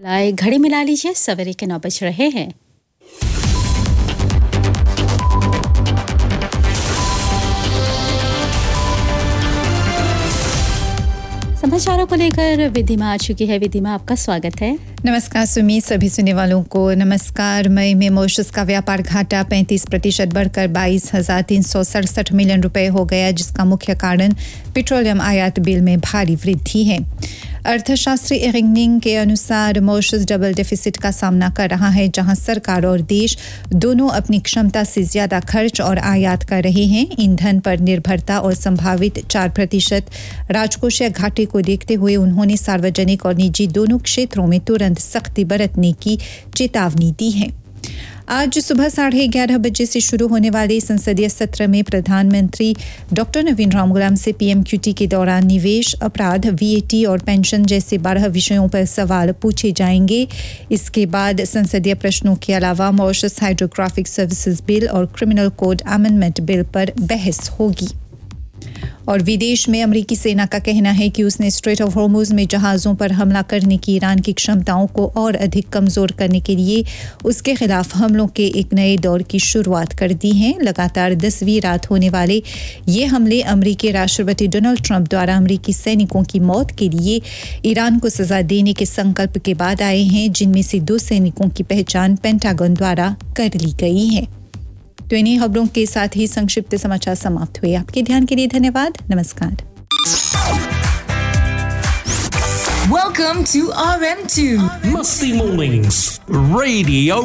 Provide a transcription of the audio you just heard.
लाए घड़ी मिला लीजिए, सवेरे के 9 बज रहे हैं। समाचारों को लेकर विधिमा आ चुकी है। विधिमा, आपका स्वागत है। नमस्कार सुमी, सभी सुनने वालों को नमस्कार। मई में मॉरिशस का व्यापार घाटा 35% बढ़कर 22,367 मिलियन रुपए हो गया, जिसका मुख्य कारण पेट्रोलियम आयात बिल में भारी वृद्धि है। अर्थशास्त्री एरिंगनिंग के अनुसार मॉरिशस डबल डेफिसिट का सामना कर रहा है, जहां सरकार और देश दोनों अपनी क्षमता से ज्यादा खर्च और आयात कर रहे हैं। ईंधन पर निर्भरता और संभावित 4% राजकोषीय घाटे को देखते हुए उन्होंने सार्वजनिक और निजी दोनों क्षेत्रों में तुरंत सख्ती बरतने की चेतावनी दी है। आज सुबह 11:30 बजे से शुरू होने वाले संसदीय सत्र में प्रधानमंत्री डॉक्टर नवीन रामगुलाम से पीएमक्यूटी के दौरान निवेश, अपराध, वीएटी और पेंशन जैसे 12 विषयों पर सवाल पूछे जाएंगे। इसके बाद संसदीय प्रश्नों के अलावा मॉरिशस हाइड्रोग्राफिक सर्विसेज बिल और क्रिमिनल कोड अमेंडमेंट बिल पर बहस होगी। और विदेश में अमेरिकी सेना का कहना है कि उसने स्ट्रेट ऑफ हॉर्मुज में जहाज़ों पर हमला करने की ईरान की क्षमताओं को और अधिक कमज़ोर करने के लिए उसके खिलाफ हमलों के एक नए दौर की शुरुआत कर दी है। लगातार 10वीं रात होने वाले ये हमले अमेरिकी राष्ट्रपति डोनाल्ड ट्रंप द्वारा अमेरिकी सैनिकों की मौत के लिए ईरान को सजा देने के संकल्प के बाद आए हैं, जिनमें से 2 सैनिकों की पहचान पेंटागन द्वारा कर ली गई है। तो इन्हीं खबरों के साथ ही संक्षिप्त समाचार समाप्त हुए। आपके ध्यान के लिए धन्यवाद। नमस्कार। Welcome to RM2 Musty Mornings Radio